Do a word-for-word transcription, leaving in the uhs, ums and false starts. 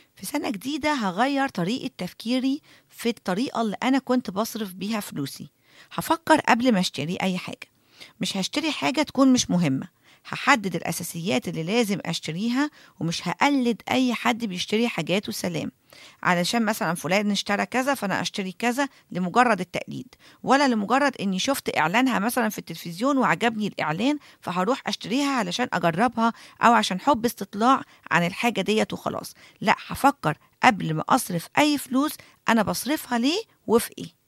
في سنة جديدة هغير طريقة تفكيري في الطريقة اللي أنا كنت بصرف بيها فلوسي. هفكر قبل ما اشتري أي حاجة، مش هشتري حاجة تكون مش مهمة. هحدد الأساسيات اللي لازم أشتريها، ومش هقلد أي حد بيشتري حاجات وسلام علشان مثلا فلان اشترى كذا فأنا أشتري كذا لمجرد التقليد، ولا لمجرد إني شفت إعلانها مثلا في التلفزيون وعجبني الإعلان فهروح أشتريها علشان أجربها أو عشان حب استطلاع عن الحاجة ديت وخلاص. لا، هفكر قبل ما أصرف أي فلوس أنا بصرفها ليه وفي إيه.